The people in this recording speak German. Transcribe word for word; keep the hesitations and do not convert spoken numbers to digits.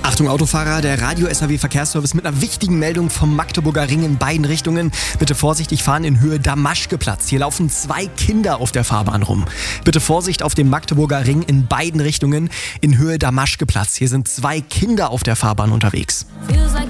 Achtung Autofahrer, der Radio-S A W Verkehrsservice mit einer wichtigen Meldung vom Magdeburger Ring in beiden Richtungen. Bitte vorsichtig fahren in Höhe Damaschke-Platz. Hier laufen zwei Kinder auf der Fahrbahn rum. Bitte Vorsicht auf dem Magdeburger Ring in beiden Richtungen in Höhe Damaschke-Platz. Hier sind zwei Kinder auf der Fahrbahn unterwegs.